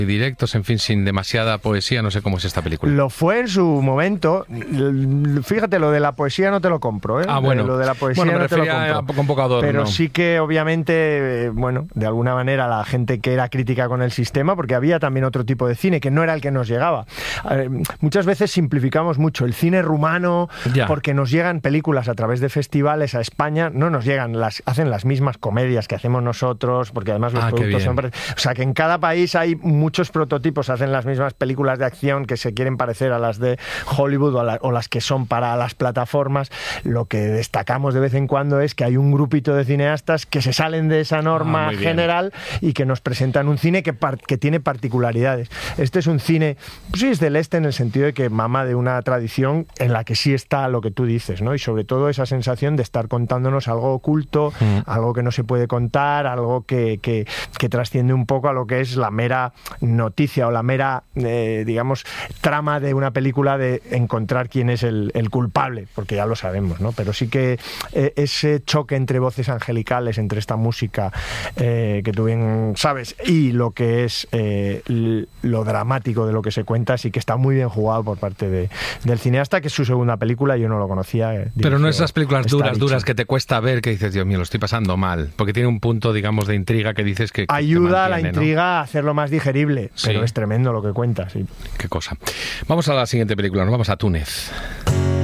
directos, en fin, sin demasiada poesía. No sé cómo es esta película. Lo fue en su momento. Fíjate, lo de la poesía no te lo compro, ¿eh? Bueno. Lo de la poesía me no te lo refería compro. un poco adorno. Pero sí que, obviamente, de alguna manera la gente que era crítica con el sistema, porque había también otro tipo de cine que no era el que nos llegaba. Muchas veces simplificamos mucho el cine rumano, porque nos llegan películas a través de festivales a España, no nos llegan, hacen las mismas comedias que hacemos nosotros, porque además los productos son... O sea, que en cada país hay muchos prototipos, hacen las mismas películas de acción que se quieren parecer a las de Hollywood o las que son para las plataformas. Lo que destacamos de vez en cuando es que hay un grupito de cineastas que se salen de esa norma general y que nos presentan un cine que tiene particularidades. Este es un cine, pues sí, es del este en el sentido de que mama de una tradición en la que sí está lo que tú dices, ¿no? Y sobre todo esa sensación de estar contándonos algo oculto, algo que no se puede contar, algo que trasciende un poco a lo que es la mera noticia o la mera, digamos, trama de una película de encontrar quién es el culpable, porque ya lo sabemos, ¿no? Pero sí que ese choque entre voces angelicales, entre esta música que tú bien sabes, y lo que es lo dramático de lo que se cuenta, sí que está muy bien jugado por parte del cineasta, que es su segunda película, yo no lo conocía. Pero no esas películas duras que te cuesta ver, que dices, Dios mío, lo estoy pasando mal, porque tiene un punto, digamos, de intriga que dices que ayuda a la intriga a hacerlo más digerible, pero es tremendo lo que cuenta, sí. Qué cosa. Vamos a la siguiente película, nos vamos a Túnez.